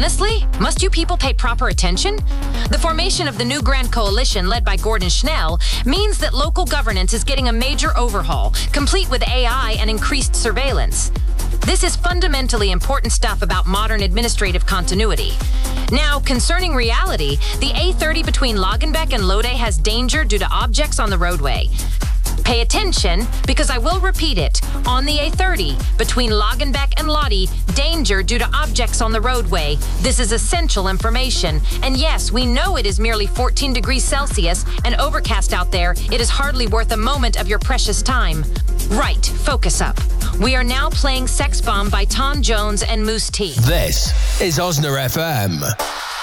Honestly, must you people pay proper attention? The formation of the new Grand Coalition led by Gordon Schnell means that local governance is getting a major overhaul, complete with AI and increased surveillance. This is fundamentally important stuff about modern administrative continuity. Now, concerning reality, the A30 between Lagenbeck and Lode has danger due to objects on the roadway. Pay attention, because I will repeat it. On the A30, between Lagenbeck and Lodi, danger due to objects on the roadway. This is essential information. And yes, we know it is merely 14 degrees Celsius and overcast out there. It is hardly worth a moment of your precious time. Right, focus up. We are now playing Sex Bomb by Tom Jones and Moose T. This is Osna FM.